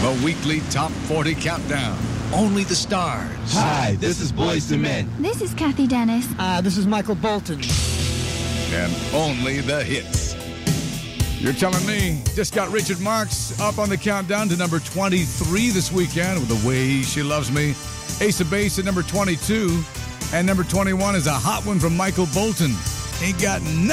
The weekly Top 40 Countdown. Only the stars. Hi, this is Boyz II Men. This is Kathy Dennis. This is Michael Bolton. And only the hits. You're telling me. Just got Richard Marx up on the countdown to number 23 this weekend with The Way She Loves Me. Ace of Base at number 22. And number 21 is a hot one from Michael Bolton. Ain't got nothing.